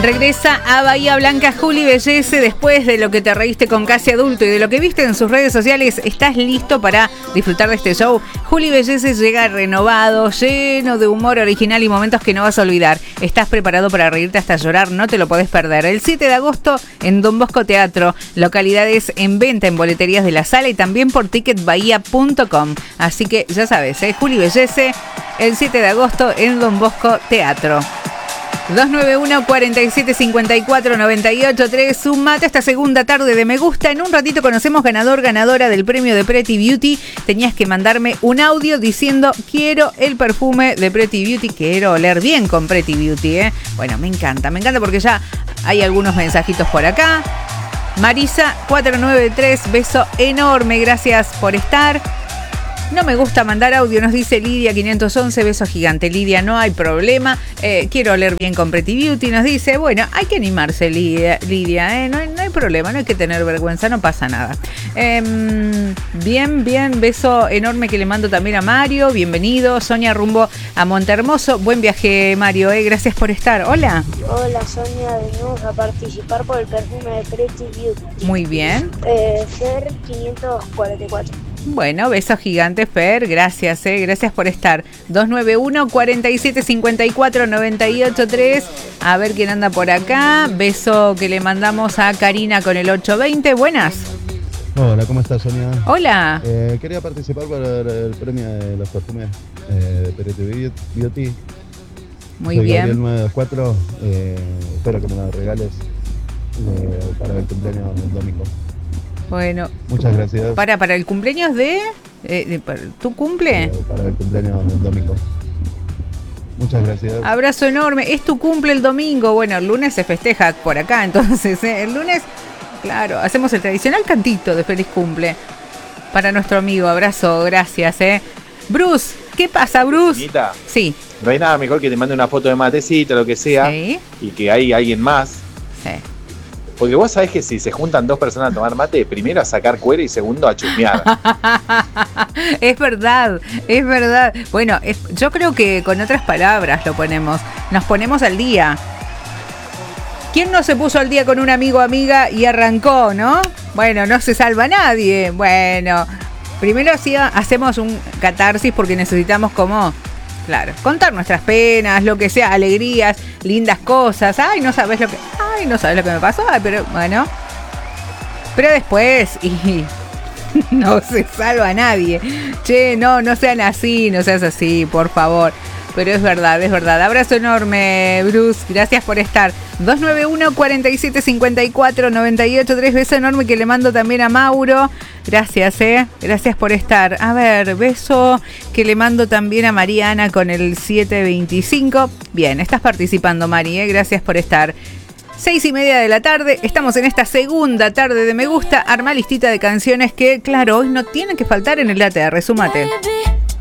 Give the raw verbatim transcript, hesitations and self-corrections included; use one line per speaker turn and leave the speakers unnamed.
Regresa a Bahía Blanca Juli Bellese después de lo que te reíste con Casi Adulto y de lo que viste en sus redes sociales. ¿Estás listo para disfrutar de este show? Juli Bellese llega renovado, lleno de humor original y momentos que no vas a olvidar. ¿Estás preparado para reírte hasta llorar? No te lo podés perder. El siete de agosto en Don Bosco Teatro. Localidades en venta en boleterías de la sala y también por ticket bahía punto com. Así que ya sabes, ¿eh? Juli Bellese el siete de agosto en Don Bosco Teatro. dos nueve uno, cuatro siete, cinco cuatro, nueve ocho tres. Sumate a esta segunda tarde de Me Gusta. En un ratito conocemos ganador, ganadora del premio de Pretty Beauty. Tenías que mandarme un audio diciendo: quiero el perfume de Pretty Beauty, quiero oler bien con Pretty Beauty, ¿eh? Bueno, me encanta, me encanta porque ya hay algunos mensajitos por acá. Marisa cuatro nueve tres, beso enorme, gracias por estar. No me gusta mandar audio, nos dice Lidia quinientos once, beso gigante. Lidia, no hay problema, eh, quiero oler bien con Pretty Beauty, nos dice. Bueno, hay que animarse, Lidia, Lidia ¿eh? no, hay, no hay problema, no hay que tener vergüenza, no pasa nada. Eh, bien, bien, beso enorme que le mando también a Mario, bienvenido. Sonia rumbo a Montehermoso, buen viaje Mario, eh, gracias por estar. Hola.
Hola Sonia, venimos a participar por el perfume de Pretty Beauty.
Muy bien.
Eh, Fer quinientos cuarenta y cuatro.
Bueno, besos gigantes, Fer, gracias, eh, gracias por estar. dos nueve uno, cuatro siete, cinco cuatro, nueve ocho tres. A ver quién anda por acá. Beso que le mandamos a Karina con el ocho veinte. Buenas.
Hola, ¿cómo estás, Sonia?
Hola.
Eh, quería participar por el, el premio de los perfumes eh, de Pretty Beauty.
Muy
Soy
bien.
Gabriel nueve dos cuatro. Eh, espero que me lo regales eh, para el cumpleaños del domingo.
Bueno,
muchas gracias.
Para, para el cumpleaños de... Eh, de para, ¿Tu cumple?
Eh, para el cumpleaños del domingo. Muchas gracias.
Abrazo enorme. Es tu cumple el domingo. Bueno, el lunes se festeja por acá, entonces, ¿eh? El lunes, claro, hacemos el tradicional cantito de feliz cumple para nuestro amigo. Abrazo, gracias, ¿eh? Bruce, ¿qué pasa, Bruce?
Niñita,
sí.
No hay nada mejor que te mande una foto de matecito, lo que sea,
sí.
Y que hay alguien más.
Sí.
Porque vos sabés que si se juntan dos personas a tomar mate, primero a sacar cuero y segundo a chusmear.
Es verdad, es verdad. Bueno, es, yo creo que con otras palabras lo ponemos. Nos ponemos al día. ¿Quién no se puso al día con un amigo o amiga y arrancó, no? Bueno, no se salva nadie. Bueno, primero así hacemos un catarsis porque necesitamos como... Claro, contar nuestras penas, lo que sea, alegrías, lindas cosas. Ay, no sabes lo que... Ay, no sabes lo que me pasó. Ay, pero bueno. Pero después... Y no se salva a nadie. Che, no, no sean así, no seas así, por favor. Pero es verdad, es verdad. Abrazo enorme, Bruce. Gracias por estar. dos nueve uno, cuatro siete, cinco cuatro, nueve ocho tres. Beso enorme que le mando también a Mauro. Gracias, eh. Gracias por estar. A ver, beso que le mando también a Mariana con el siete veinticinco. Bien, estás participando, Mari, eh. Gracias por estar. Seis y media de la tarde, estamos en esta segunda tarde de Me Gusta. Arma listita de canciones que, claro, hoy no tienen que faltar en el A T R. Súmate.